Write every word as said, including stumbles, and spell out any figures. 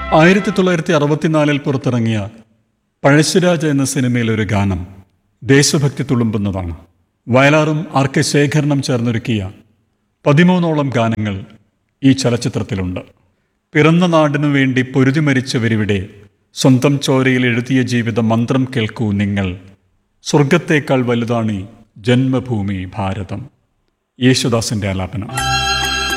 ആയിരത്തി തൊള്ളായിരത്തി അറുപത്തിനാലിൽ പുറത്തിറങ്ങിയ പഴശ്ശിരാജ എന്ന സിനിമയിലെ ഒരു ഗാനം ദേശഭക്തി തുളുമ്പുന്നതാണ്. വയലാറും ആർ കെ ശേഖരനും ചേർന്നൊരുക്കിയ പതിമൂന്നോളം ഗാനങ്ങൾ ഈ ചലച്ചിത്രത്തിലുണ്ട്. പിറന്ന നാടിനു വേണ്ടി പൊരുതി മരിച്ചവരിവിടെ, സ്വന്തം ചോരയിൽ എഴുതിയ ജീവിത മന്ത്രം കേൾക്കൂ നിങ്ങൾ, സ്വർഗത്തേക്കാൾ വലുതാണ് ജന്മഭൂമി ഭാരതം. യേശുദാസിന്റെ ആലാപനം.